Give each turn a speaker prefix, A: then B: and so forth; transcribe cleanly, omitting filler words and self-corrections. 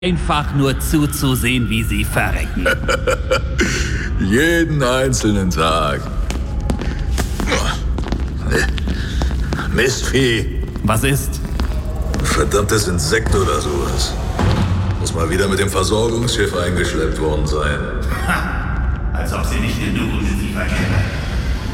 A: Einfach nur zuzusehen, wie sie verrecken.
B: Jeden einzelnen Tag. Mistvieh.
A: Was ist?
B: Verdammtes Insekt oder sowas. Muss mal wieder mit dem Versorgungsschiff eingeschleppt worden sein.
A: Ha! Als ob sie nicht genug Ungeziefer kennen.